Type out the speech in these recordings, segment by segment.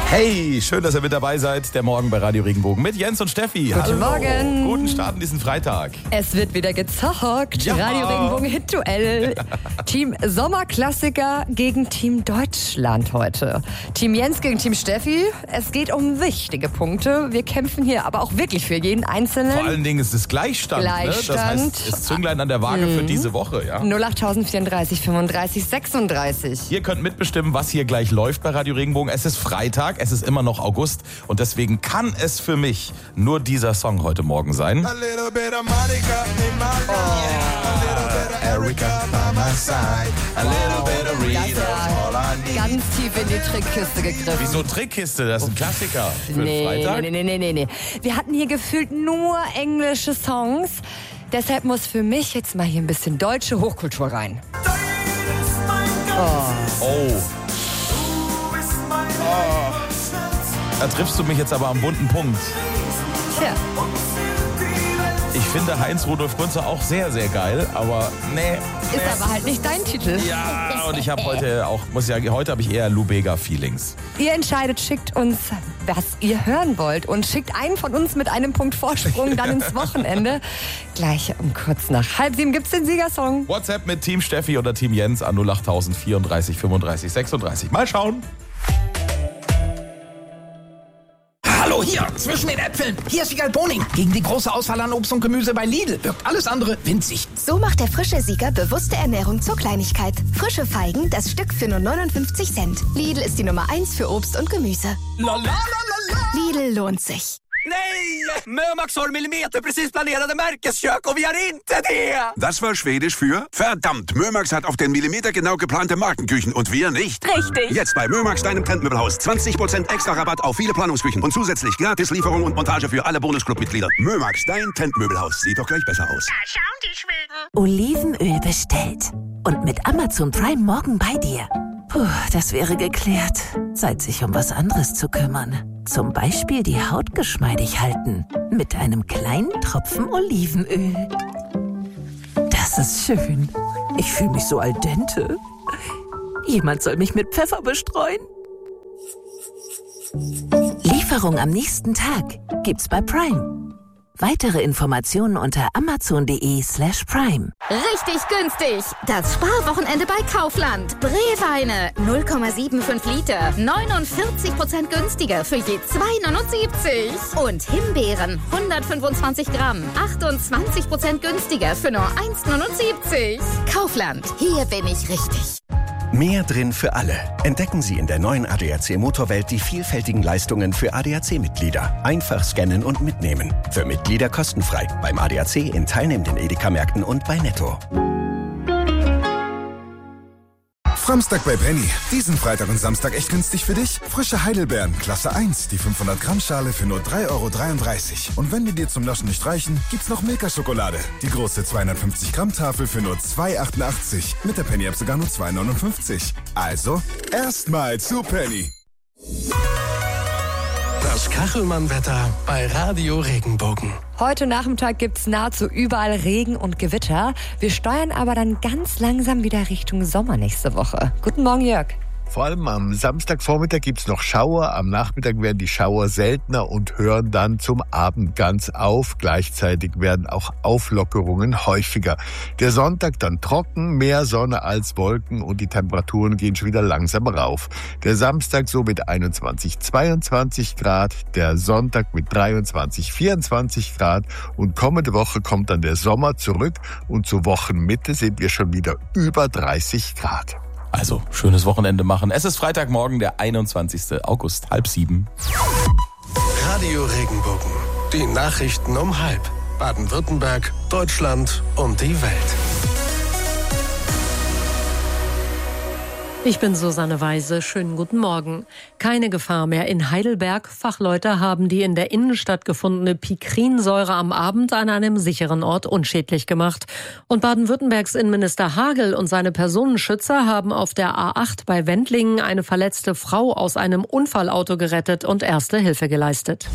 Hey, schön, dass ihr mit dabei seid. Der Morgen bei Radio Regenbogen mit Jens und Steffi. Guten Morgen. Guten Start in diesen Freitag. Es wird wieder gezockt. Ja. Radio Regenbogen Hit-Duell. Team Sommerklassiker gegen Team Deutschland heute. Team Jens gegen Team Steffi. Es geht um wichtige Punkte. Wir kämpfen hier aber auch wirklich für jeden Einzelnen. Vor allen Dingen ist es Gleichstand. Ne? Das heißt, es ist Zünglein an der Waage für diese Woche. Ja? 08034 35 36. Ihr könnt mitbestimmen, was hier gleich läuft bei Radio Regenbogen. Es ist Freitag, es ist immer noch August und deswegen kann es für mich nur dieser Song heute Morgen sein. A little bit of Monica in my life. A little bit of Erica by my side. A little bit of Rita, all I need. Ganz tief in die Trickkiste gegriffen. Wieso Trickkiste? Das ist ein Klassiker für Freitag. Nee. Wir hatten hier gefühlt nur englische Songs. Deshalb muss für mich jetzt mal hier ein bisschen deutsche Hochkultur rein. Oh. Da triffst du mich jetzt aber am wunden Punkt. Tja. Ich finde Heinz-Rudolf Kunze auch sehr, sehr geil, aber nee. Ist aber halt nicht dein Titel. Ja, und ich habe heute habe ich eher Lou Bega Feelings. Ihr entscheidet, schickt uns, was ihr hören wollt und schickt einen von uns mit einem Punkt Vorsprung dann ins Wochenende. Gleich um kurz nach 6:30 gibt's den Siegersong. WhatsApp mit Team Steffi oder Team Jens an 08000 34 35 36. Mal schauen. Hallo, hier, zwischen den Äpfeln. Hier ist Wiegald Boning. Gegen die große Auswahl an Obst und Gemüse bei Lidl wirkt alles andere winzig. So macht der frische Sieger bewusste Ernährung zur Kleinigkeit. Frische Feigen, das Stück für nur 59 Cent. Lidl ist die Nummer 1 für Obst und Gemüse. Lidl lohnt sich. Nej! Mömax har millimeter precis planerade märkeskök och vi har inte det! Das war Schwedisch für verdammt. Mömax hat auf den Millimeter genau geplante Markenküchen und wir nicht. Richtig. Jetzt bei Mömax, deinem Trendmöbelhaus. 20% extra Rabatt auf viele Planungsküchen und zusätzlich gratis Lieferung und Montage für alle Bonusclub-Mitglieder. Mömax, dein Trendmöbelhaus. Sieht doch gleich besser aus. Da schauen die Schweden. Olivenöl bestellt. Und mit Amazon Prime morgen bei dir. Puh, das wäre geklärt. Zeit, sich um was anderes zu kümmern. Zum Beispiel die Haut geschmeidig halten. Mit einem kleinen Tropfen Olivenöl. Das ist schön. Ich fühle mich so al dente. Jemand soll mich mit Pfeffer bestreuen. Lieferung am nächsten Tag gibt's bei Prime. Weitere Informationen unter amazon.de/prime. Richtig günstig. Das Sparwochenende bei Kaufland. Brewweine 0,75 Liter. 49% günstiger für je 2,79. Und Himbeeren 125 Gramm. 28% günstiger für nur 1,79. Kaufland. Hier bin ich richtig. Mehr drin für alle. Entdecken Sie in der neuen ADAC Motorwelt die vielfältigen Leistungen für ADAC-Mitglieder. Einfach scannen und mitnehmen. Für Mitglieder kostenfrei. Beim ADAC in teilnehmenden Edeka-Märkten und bei Netto. Samstag bei Penny. Diesen Freitag und Samstag echt günstig für dich? Frische Heidelbeeren, Klasse 1, die 500 Gramm Schale für nur 3,33 €. Und wenn die dir zum Naschen nicht reichen, gibt's noch Milka-Schokolade. Die große 250 Gramm Tafel für nur 2,88 €. Mit der Penny-App sogar nur 2,59 €. Also, erstmal zu Penny. Das Kachelmann-Wetter bei Radio Regenbogen. Heute Nachmittag gibt's nahezu überall Regen und Gewitter. Wir steuern aber dann ganz langsam wieder Richtung Sommer nächste Woche. Guten Morgen, Jörg. Vor allem am Samstagvormittag gibt's noch Schauer. Am Nachmittag werden die Schauer seltener und hören dann zum Abend ganz auf. Gleichzeitig werden auch Auflockerungen häufiger. Der Sonntag dann trocken, mehr Sonne als Wolken und die Temperaturen gehen schon wieder langsam rauf. Der Samstag so mit 21, 22 Grad, der Sonntag mit 23, 24 Grad und kommende Woche kommt dann der Sommer zurück und zur Wochenmitte sind wir schon wieder über 30 Grad. Also, schönes Wochenende machen. Es ist Freitagmorgen, der 21. August, 6:30. Radio Regenbogen. Die Nachrichten um 6:30. Baden-Württemberg, Deutschland und die Welt. Ich bin Susanne Weise. Schönen guten Morgen. Keine Gefahr mehr in Heidelberg. Fachleute haben die in der Innenstadt gefundene Pikrinsäure am Abend an einem sicheren Ort unschädlich gemacht. Und Baden-Württembergs Innenminister Hagel und seine Personenschützer haben auf der A8 bei Wendlingen eine verletzte Frau aus einem Unfallauto gerettet und erste Hilfe geleistet.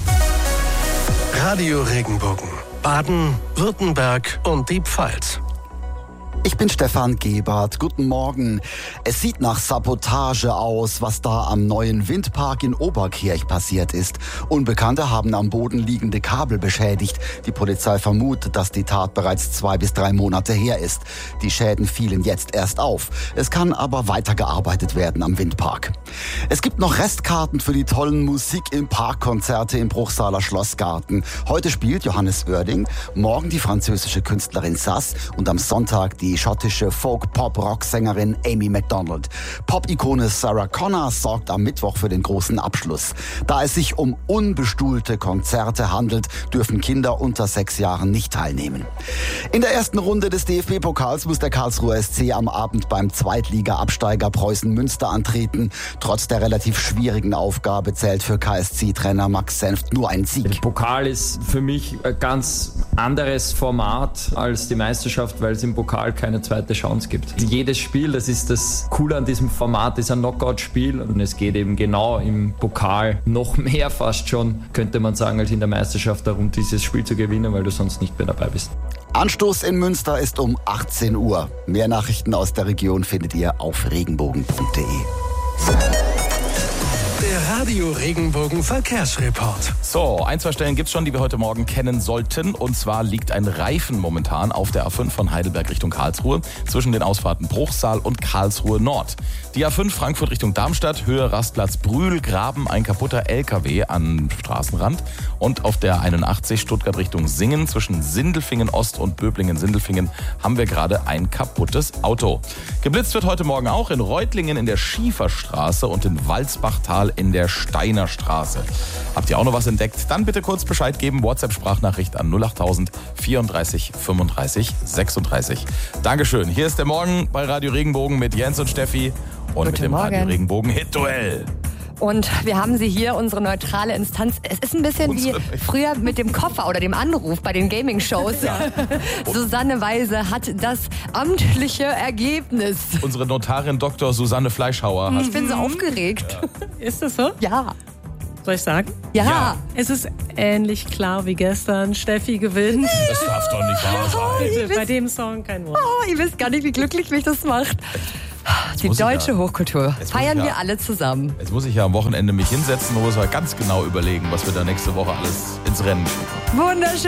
Radio Regenbogen. Baden, Württemberg und die Pfalz. Ich bin Stefan Gebert. Guten Morgen. Es sieht nach Sabotage aus, was da am neuen Windpark in Oberkirch passiert ist. Unbekannte haben am Boden liegende Kabel beschädigt. Die Polizei vermutet, dass die Tat bereits 2 bis 3 Monate her ist. Die Schäden fielen jetzt erst auf. Es kann aber weitergearbeitet werden am Windpark. Es gibt noch Restkarten für die tollen Musik im Parkkonzerte im Bruchsaler Schlossgarten. Heute spielt Johannes Oerding, morgen die französische Künstlerin Sass und am Sonntag die schottische Folk-Pop-Rock-Sängerin Amy Macdonald. Pop-Ikone Sarah Connor sorgt am Mittwoch für den großen Abschluss. Da es sich um unbestuhlte Konzerte handelt, dürfen Kinder unter 6 Jahren nicht teilnehmen. In der ersten Runde des DFB-Pokals muss der Karlsruher SC am Abend beim Zweitliga-Absteiger Preußen Münster antreten. Trotz der relativ schwierigen Aufgabe zählt für KSC-Trainer Max Senft nur ein Sieg. Der Pokal ist für mich ein ganz anderes Format als die Meisterschaft, weil es im Pokal keine zweite Chance gibt. Jedes Spiel, das ist das Coole an diesem Format, ist ein Knockout-Spiel und es geht eben genau im Pokal noch mehr fast schon, könnte man sagen, als in der Meisterschaft darum, dieses Spiel zu gewinnen, weil du sonst nicht mehr dabei bist. Anstoß in Münster ist um 18 Uhr. Mehr Nachrichten aus der Region findet ihr auf regenbogen.de. Der Radio Regenbogen Verkehrsreport. So, 1, 2 Stellen gibt's schon, die wir heute Morgen kennen sollten. Und zwar liegt ein Reifen momentan auf der A5 von Heidelberg Richtung Karlsruhe zwischen den Ausfahrten Bruchsal und Karlsruhe Nord. Die A5 Frankfurt Richtung Darmstadt, Höhe Rastplatz Brühlgraben, ein kaputter LKW am Straßenrand. Und auf der 81 Stuttgart Richtung Singen zwischen Sindelfingen Ost und Böblingen-Sindelfingen haben wir gerade ein kaputtes Auto. Geblitzt wird heute Morgen auch in Reutlingen in der Schieferstraße und in Walsbachtal in der Steiner Straße. Habt ihr auch noch was entdeckt? Dann bitte kurz Bescheid geben. WhatsApp-Sprachnachricht an 08000 34 35 36. Dankeschön. Hier ist der Morgen bei Radio Regenbogen mit Jens und Steffi und mit dem Radio Regenbogen Hit-Duell. Und wir haben sie hier, unsere neutrale Instanz. Es ist ein bisschen wie früher mit dem Koffer oder dem Anruf bei den Gaming-Shows. Ja. Susanne Weise hat das amtliche Ergebnis. Unsere Notarin Dr. Susanne Fleischhauer hat... Ich bin so aufgeregt. Ja. Ist das so? Ja. Soll ich sagen? Ja. Es ist ähnlich klar wie gestern. Steffi gewinnt. Das darf doch nicht wahr sein. Bitte, bei dem Song kein Wort. Oh, ihr wisst gar nicht, wie glücklich mich das macht. Die deutsche Hochkultur feiern wir alle zusammen. Jetzt muss ich ja am Wochenende mich hinsetzen und muss mal ganz genau überlegen, was wir da nächste Woche alles ins Rennen schicken. Wunderschön.